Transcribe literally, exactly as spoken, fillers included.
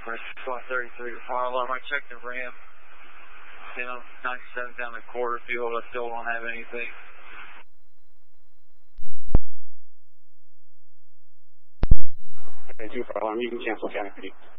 Squad thirty-three to fire alarm. I checked the RAM. You know, ninety-seven down the quarter field. I still don't have anything. Okay, two fire alarm. You can cancel County P D.